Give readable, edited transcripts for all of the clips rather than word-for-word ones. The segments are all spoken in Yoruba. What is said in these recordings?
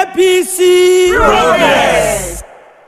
APC Progress.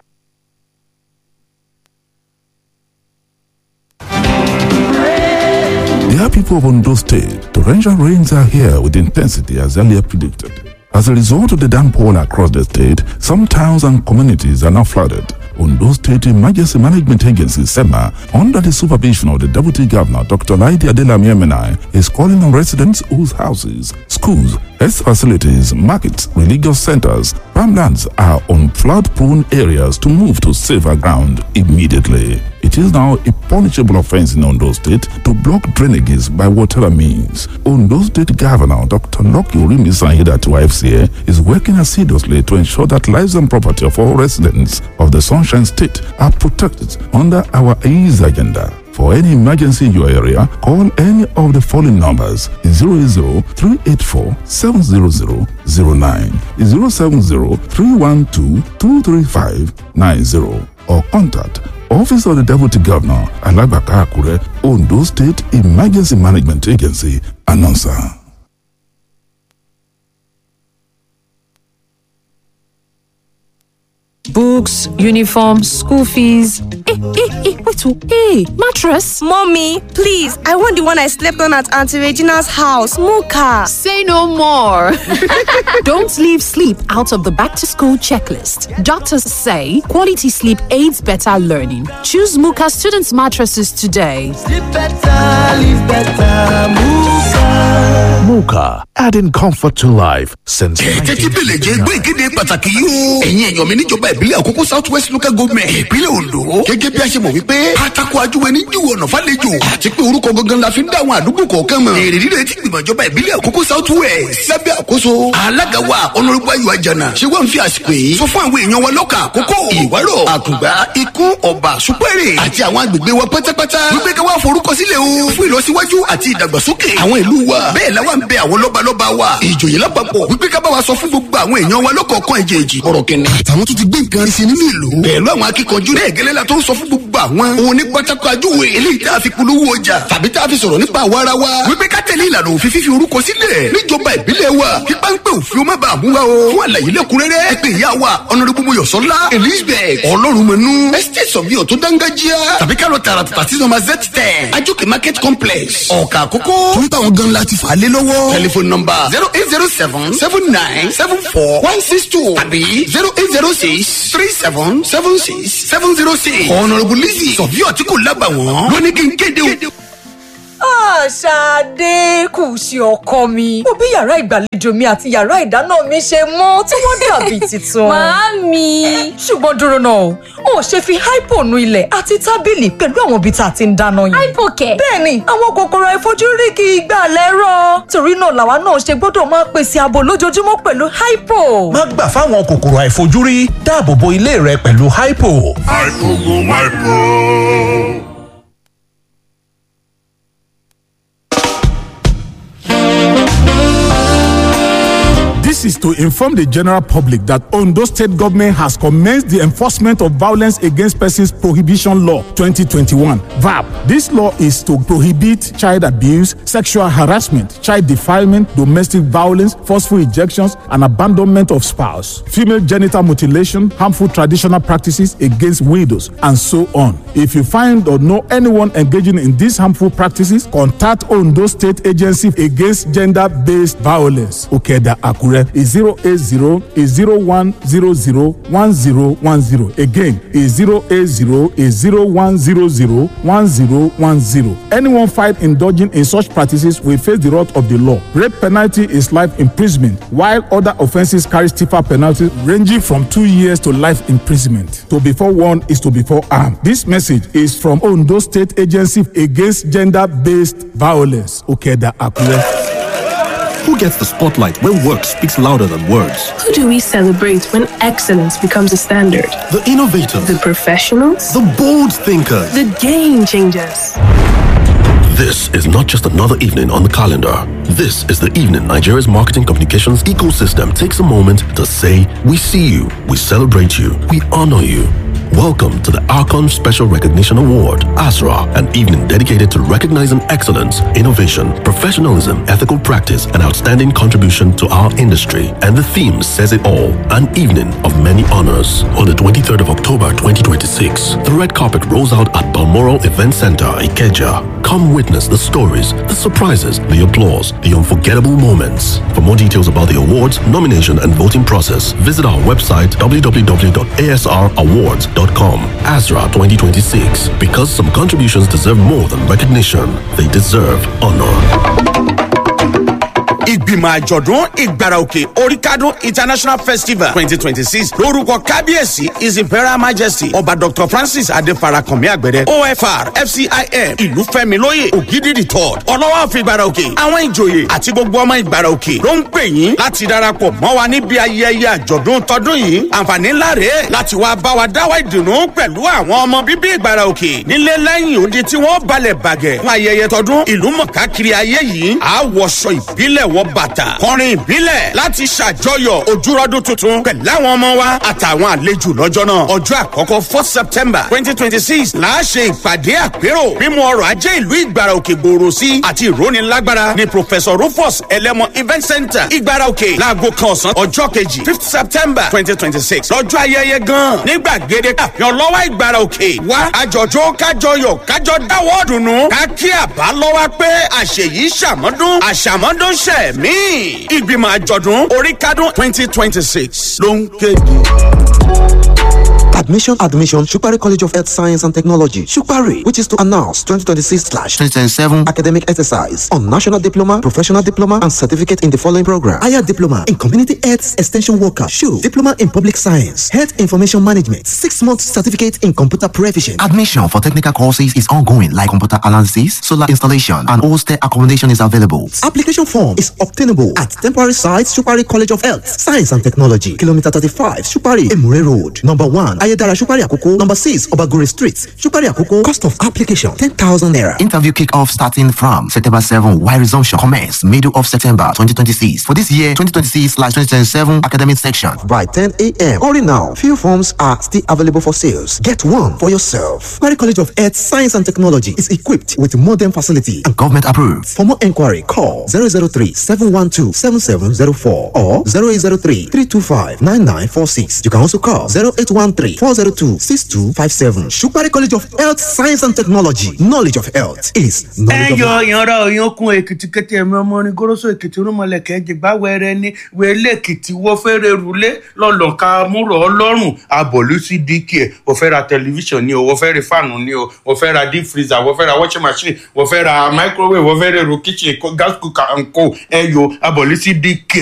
Dear people of Ondo State, torrential rains are here with intensity as earlier predicted. As a result of the downpour across the state, some towns and communities are now flooded. Ondo State Emergency Management Agency, SEMA, under the supervision of the Deputy Governor, Dr. Laidi Adelami Emenai, is calling on residents whose houses, schools, health facilities, markets, religious centers, farmlands are on flood-prone areas to move to safer ground immediately. It is now a punishable offense in Ondo State to block drainages by whatever means. Ondo State Governor Dr. Lucky Orimisan to FCA is working assiduously to ensure that lives and property of all residents of the Sunshine State are protected under our EASE agenda. For any emergency in your area, call any of the following numbers: 080-384-70009, 070-312-23590, or contact Office of the Deputy Governor, Alagbaka Akure, Ondo State Emergency Management Agency, announcer. Books, uniform, school fees. Hey, mattress. Mommy, please, I want the one I slept on at Auntie Regina's house, Muka. Say no more. Don't leave sleep out of the back-to-school checklist. Doctors say quality sleep aids better learning. Choose Muka students' mattresses today. Sleep better, live better, Muka. Muka, adding comfort to life since. ìbílẹ̀ Àkókò South West Local Government ìpínlẹ̀ Ondo gẹ́gẹ́ bí a ṣe mọ̀ wípé pátákó ajúwe ní júwọ̀ ọ̀nà fàlejò àti pé orúkọ gangan la fi ń dá àwọn àdúgbò kọ̀ọ̀kan mọ̀. èrè rírẹ̀ tí gbìmọ̀ ìjọba ìbílẹ̀ Àkókò South West lábẹ́ àkóso alága wa Honorable Ayọ̀ Àjànà ṣé wọ́n fi àsìkò yìí sọ fún àwọn èèyàn wa lọ́kà Àkókò Ìwárọ̀ Àkùngbá Ikún Ọ̀bà Ṣúpẹ́rẹ̀ àti àwọn agbègbè wa pátápátá wípé ká wá forúkọ sílẹ̀ o fún ìlọsíwájú àti ìdàgbàsókè àwọn ìlú wa. bẹ́ẹ̀ la wá ń bẹ àwọn lọ́balọ́ba wa ìjòyè lápapọ̀ wípé ká bá wa sọ fún gbogbo àwọn èèyàn wa lọ́kọ̀ọ̀kan ìjèèjì ọ̀rọ̀ kìnnì àtàwọn tó ti gbé nǹkan sí nínú ìlú pẹ̀lú àwọn akíkanjú náà gẹ́lẹ́ la tó ń sọ fún gbogbo àwọn òun ní pátákó ajúwe eléyìí tá a fi polówó ọjà tàbí tá a fi sọ̀rọ̀ nípa àwa ara wa wípé ká tẹ̀lé ìlànà òfin fífi orúkọ sílẹ̀ níjọba ìbílẹ̀ wa kí páńpẹ́ òfin ó má bàa mú wa o. fún àlàyé lẹ́kùnrẹ́rẹ́ ẹ pè ìyá wa Honorable Mọ́yọ̀sọ́lá Elizabeth Ọlọ́runmọ̀nú estate surveyor tó dángájíá tàbí ká lọ tààràtà sí nọ́mbà Z10 Ajókè market complex Ọ̀kà Àkókò tó ń táwọn gan láti fà á lé lọ́wọ́. telephone number 08077941662 tàbí 08063776706. Honorable Lizzy surveyor tí kò lábàwọ́n ló ní kí n kéde o. Ṣadé kù sí ọkọ mi. Mo bí yàrá ìgbàlejò mi àti yàrá ìdáná mi ṣe mọ́ tí wọ́n dàbí tuntun. Màámi. Ṣùgbọ́n dúró náà, ó ṣe fi hypo nu ilẹ̀ àti tábìlì pẹ̀lú àwọn ibi tá a ti ń dáná yìí. Hypo kẹ̀. Bẹ́ẹ̀ni, àwọn kòkòrò àìfojúrí kì í gbà lẹ́rọ̀. Torí náà làwa náà ṣe gbọ́dọ̀ máa pèsè ààbò lójoojúmọ́ pẹ̀lú hypo. Má gbà fáwọn kòkòrò àìfojúrí, dáàbò bo ilé rẹ pẹ̀lú hypo. Hypo go hypo. This is to inform the general public that Ondo State government has commenced the enforcement of Violence Against Persons Prohibition Law 2021 (VAP). This law is to prohibit child abuse, sexual harassment, child defilement, domestic violence, forceful ejections, and abandonment of spouse, female genital mutilation, harmful traditional practices against widows, and so on. If you find or know anyone engaging in these harmful practices, contact Ondo State Agency Against Gender-Based Violence, Okeda Akure, is 080-0100-1010. Again, is 080-0100-1010. Anyone found indulging in such practices will face the wrath of the law. Rape penalty is life imprisonment, while other offenses carry stiffer penalties ranging from 2 years to life imprisonment. To be forewarned is to be forearmed. This message is from Ondo State Agency Against Gender-Based Violence, Okeda Akure. Who gets the spotlight when work speaks louder than words? Who do we celebrate when excellence becomes a standard? The innovators. The professionals. The bold thinkers. The game changers. This is not just another evening on the calendar. This is the evening Nigeria's marketing communications ecosystem takes a moment to say, we see you, we celebrate you, we honor you. Welcome to the Archon Special Recognition Award, ASRA, an evening dedicated to recognizing excellence, innovation, professionalism, ethical practice, and outstanding contribution to our industry. And the theme says it all, an evening of many honors. On the 23rd of October 2026, the red carpet rolls out at Balmoral Event Center, Ikeja. Come witness the stories, the surprises, the applause, the unforgettable moments. For more details about the awards, nomination, and voting process, visit our website www.asrawards.com. ASRA 2026. Because some contributions deserve more than recognition, they deserve honor. Ìgbìmọ̀ àjọ̀dún ìgbàràòkè Oríkádún International Festival 2026 lórúkọ kábíyèsí His Imperial Majesty Ọba Dr. Francis Adéfarakànmí Àgbẹ̀dẹ OFR FCIM Ìlúfẹ́milóyè Ògídìdì third ọlọ́wọ́ fi ìgbàràòkè àwọn ìjòyè àti gbogbo ọmọ ìgbàràòkè ló ń pè yín láti darapọ̀ mọ́ wa níbi ayẹyẹ àjọ̀dún tọdún yìí àǹfààní ńlá rèé láti wá bá wa dáwọ́ ìdùnnú pẹ̀lú àwọn ọmọ bíbí ìgbàràòkè nílé lẹ́yìn odi tí wọ́n balẹ̀ bàgẹ́ fún ayẹyẹ tọdún ìlú mọ̀kákiri ayé yìí àwọ̀ṣọ ìbílẹ̀ wọ bàtà kọrin ìbílẹ̀ láti ṣàjọyọ̀ ojúrọ́dún tuntun pẹ̀lú àwọn ọmọ wa àtàwọn àlejò lọ́jọ́ náà ọjọ́ àkọ́kọ́ 4 September 2026 là á ṣe ìpàdé àpérò mímú ọrọ̀ ajé ìlú ìgbàràòkè gbòòrò sí àti ìrónilágbára ní Professor Rufus Ẹlẹ́mọ Event Center ìgbàràòkè láago kan ọ̀sán ọjọ́ kejì 5th September 2026 lọ́jọ́ ayẹyẹ gan ní gbàgede àfihàn ọlọ́wà ìgbàràòkè wá àjọjọ́ kájọyọ̀ kájọ dáwọ́ dùnú ká kí àbá lọ́wọ́ pé àṣeyìí àṣàmọ́dún ṣẹ̀mí ìgbìmọ̀ àjọ̀dún Oríkádún 2026 ló ń kéde. Admission, Shukari College of Health Science and Technology, Shukari, which is to announce 2026/2027 academic exercise on National Diploma, Professional Diploma, and Certificate in the following program. Higher Diploma in Community Health Extension Worker, SHU, Diploma in Public Science, Health Information Management, 6-month Certificate in Computer Proficiency. Admission for technical courses is ongoing, like computer analysis, solar installation, and hostel accommodation is available. Application form is obtainable at temporary site, Shukari College of Health Science and Technology, Kilometer 35, Shukari, Emure Road, number 1. Ayedara Shukari Akoko, number 6, Obagure Street, Shukari Akoko. Cost of application 10,000 naira. Interview kick-off starting from September 7, while resumption commence middle of September 2026 for this year 2026/2027 academic section by 10 a.m. Hurry now. Few forms are still available for sales. Get one for yourself. Shukari College of Health Science and Technology is equipped with modern facility and government approved. For more inquiry, call 003-712-7704 or 0803-325-9946. You can also call 0813-402-6257. Shukari College of Health Science and Technology. Knowledge of health is knowledge of life. Ìyànra òyìnkùn Èkìtì kété ẹ̀mí ọmọ orin goroso Èkìtì rúmọlẹ̀kẹ́ jìgbà wẹ̀rẹ̀ ní wẹ̀lẹ̀ Èkìtì wọ́n fẹ́rẹ̀ rúlé lọ́lọ́ka múrò ọlọ́run abọ̀lú sí díkì wọ́n fẹ́ ra tẹlifíṣàn ni o wọ́n fẹ́ ra fáànù ni o wọ́n fẹ́ ra deep freezer wọ́n fẹ́ ra washing machine wọ́n fẹ́ ra microwave wọ́n fẹ́ ra kitchen gas cooker and co ẹ̀yọ abọ̀lú sí díkì